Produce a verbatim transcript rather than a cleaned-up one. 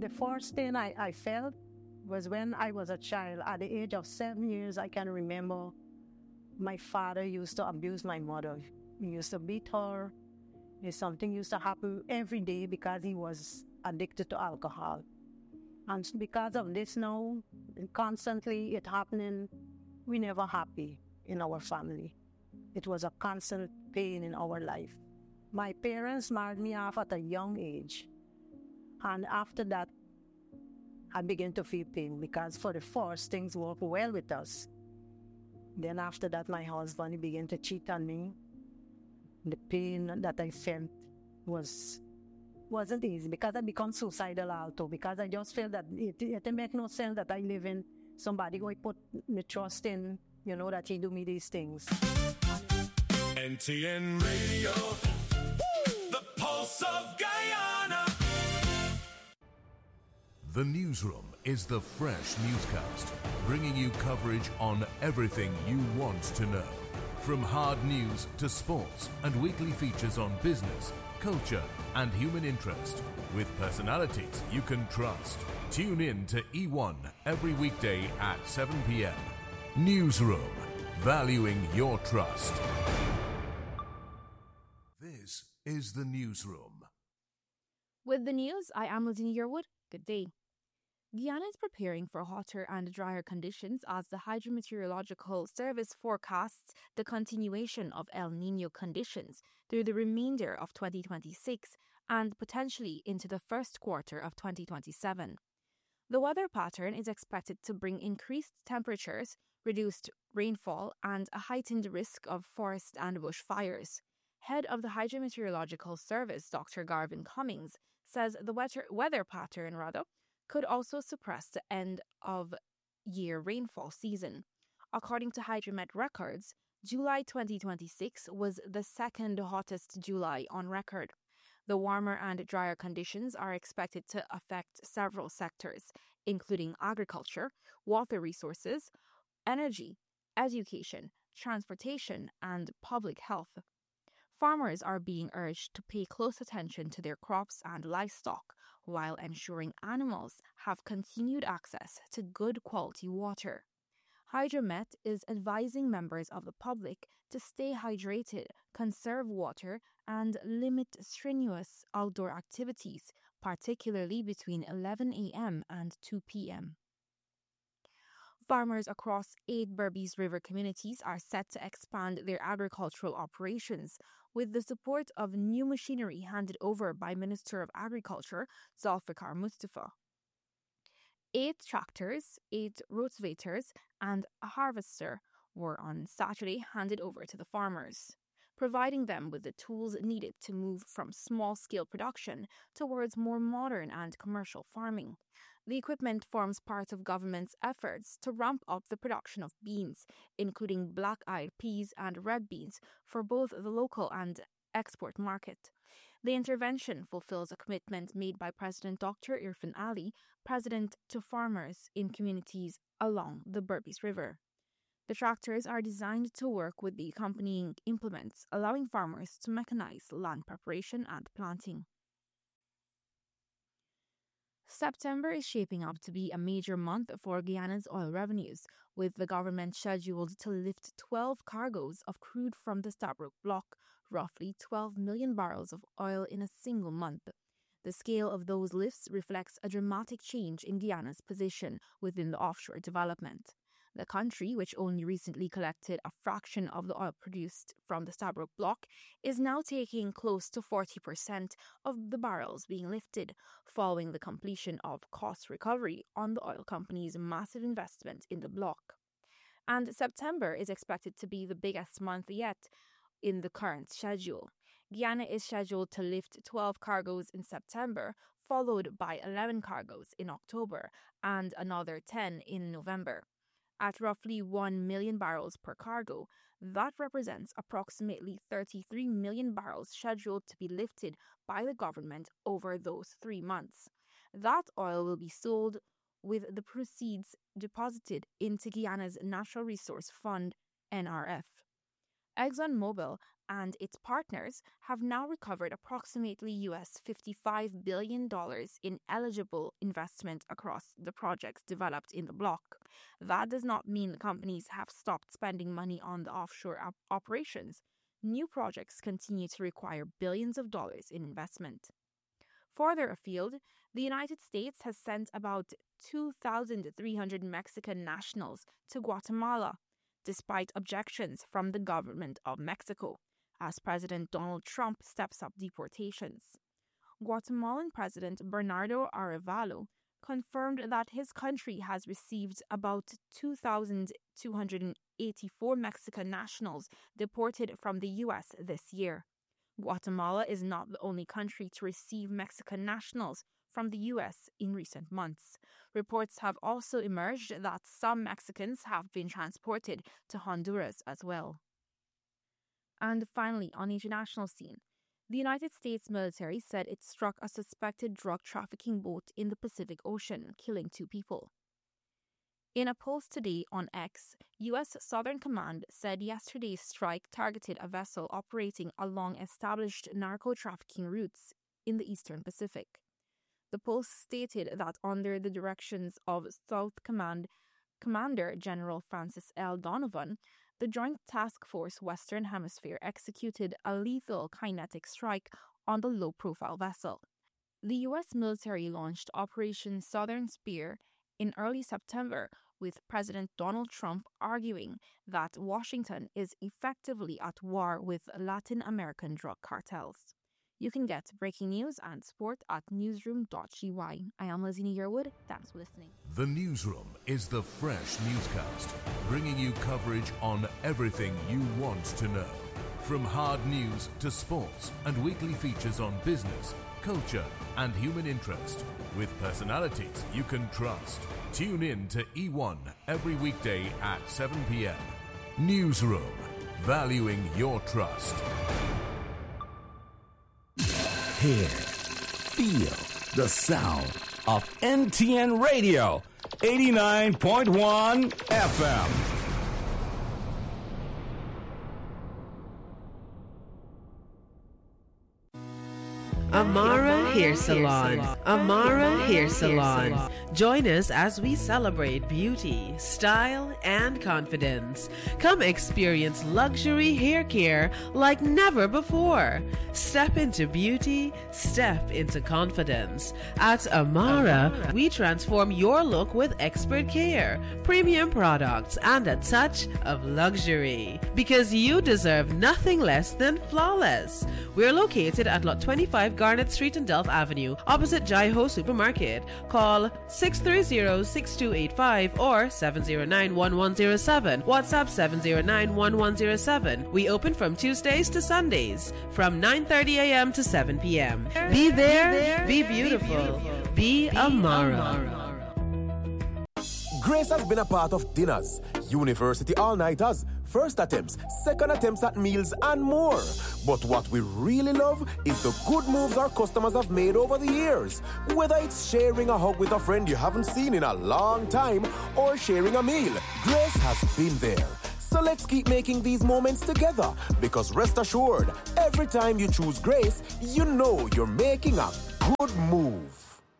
The first thing I, I felt was when I was a child. At the age of seven years, I can remember my father used to abuse my mother. He used to beat her. If something used to happen every day because he was addicted to alcohol. And because of this now, constantly it happening, we never happy in our family. It was a constant pain in our life. My parents married me off at a young age. And after that, I began to feel pain because for the first, things worked well with us. Then after that, my husband began to cheat on me. The pain that I felt was, wasn't easy because I become suicidal also because I just felt that it, it didn't make no sense that I live in somebody who I put the trust in, you know, that he do me these things. N T N Radio, the pulse of Guyana. The Newsroom is the fresh newscast, bringing you coverage on everything you want to know. From hard news to sports and weekly features on business, culture and human interest, with personalities you can trust. Tune in to E one every weekday at seven p.m. Newsroom, valuing your trust. This is The Newsroom. With the news, I am Lizzie Yearwood. Good day. Guyana is preparing for hotter and drier conditions as the Hydrometeorological Service forecasts the continuation of El Niño conditions through the remainder of twenty twenty-six and potentially into the first quarter of twenty twenty-seven. The weather pattern is expected to bring increased temperatures, reduced rainfall, and a heightened risk of forest and bush fires. Head of the Hydrometeorological Service, Doctor Garvin Cummings, says the weather, weather pattern rather, could also suppress the end of year rainfall season. According to Hydromet records, July twenty twenty-six was the second hottest July on record. The warmer and drier conditions are expected to affect several sectors, including agriculture, water resources, energy, education, transportation, and public health. Farmers are being urged to pay close attention to their crops and livestock while ensuring animals have continued access to good quality water. Hydromet is advising members of the public to stay hydrated, conserve water, and limit strenuous outdoor activities, particularly between eleven a.m. and two p.m. Farmers across eight Berbice River communities are set to expand their agricultural operations with the support of new machinery handed over by Minister of Agriculture Zulfikar Mustafa. Eight tractors, eight rotavators, and a harvester were on Saturday handed over to the farmers, providing them with the tools needed to move from small-scale production towards more modern and commercial farming. The equipment forms part of government's efforts to ramp up the production of beans, including black-eyed peas and red beans, for both the local and export market. The intervention fulfills a commitment made by President Doctor Irfan Ali, president to farmers in communities along the Berbice River. The tractors are designed to work with the accompanying implements, allowing farmers to mechanize land preparation and planting. September is shaping up to be a major month for Guyana's oil revenues, with the government scheduled to lift twelve cargoes of crude from the Stabroek Block, roughly twelve million barrels of oil in a single month. The scale of those lifts reflects a dramatic change in Guyana's position within the offshore development. The country, which only recently collected a fraction of the oil produced from the Stabroek Block, is now taking close to forty percent of the barrels being lifted, following the completion of cost recovery on the oil company's massive investment in the block. And September is expected to be the biggest month yet in the current schedule. Guyana is scheduled to lift twelve cargoes in September, followed by eleven cargoes in October and another ten in November. At roughly one million barrels per cargo, that represents approximately thirty-three million barrels scheduled to be lifted by the government over those three months. That oil will be sold with the proceeds deposited into Guyana's Natural Resource Fund, N R F. ExxonMobil and its partners have now recovered approximately U S fifty-five billion dollars in eligible investment across the projects developed in the bloc. That does not mean the companies have stopped spending money on the offshore op- operations. New projects continue to require billions of dollars in investment. Further afield, the United States has sent about two thousand three hundred Mexican nationals to Guatemala, despite objections from the government of Mexico, as President Donald Trump steps up deportations. Guatemalan President Bernardo Arevalo confirmed that his country has received about two thousand two hundred eighty-four Mexican nationals deported from the U S this year. Guatemala is not the only country to receive Mexican nationals from the U S in recent months. Reports have also emerged that some Mexicans have been transported to Honduras as well. And finally, on the international scene, the United States military said it struck a suspected drug trafficking boat in the Pacific Ocean, killing two people. In a post today on X, U S Southern Command said yesterday's strike targeted a vessel operating along established narco-trafficking routes in the Eastern Pacific. The post stated that under the directions of South Command Commander General Francis L. Donovan, the Joint Task Force Western Hemisphere executed a lethal kinetic strike on the low-profile vessel. The U S military launched Operation Southern Spear in early September, with President Donald Trump arguing that Washington is effectively at war with Latin American drug cartels. You can get breaking news and sport at newsroom dot g y. I am Lizzie Yearwood. Thanks for listening. The Newsroom is the fresh newscast, bringing you coverage on everything you want to know. From hard news to sports and weekly features on business, culture and human interest, with personalities you can trust. Tune in to E one every weekday at seven p.m. Newsroom, valuing your trust. Hear, feel the sound of N T N Radio, eighty-nine point one F M. Amara Hair Salon. Amara Hair Salon. Join us as we celebrate beauty, style, and confidence. Come experience luxury hair care like never before. Step into beauty, step into confidence. At Amara, we transform your look with expert care, premium products, and a touch of luxury. Because you deserve nothing less than flawless. We're located at Lot twenty-five Garnet Street and Delft Avenue, opposite Jai Ho Supermarket. Call six three zero, six two eight five or seven zero nine, one one zero seven. WhatsApp seven zero nine, one one zero seven. We open from Tuesdays to Sundays from nine thirty a.m. to seven p.m. Be there, be beautiful, be Amara. Grace has been a part of dinners, university all-nighters, first attempts, second attempts at meals, and more. But what we really love is the good moves our customers have made over the years. Whether it's sharing a hug with a friend you haven't seen in a long time or sharing a meal, Grace has been there. So let's keep making these moments together, because rest assured, every time you choose Grace, you know you're making a good move.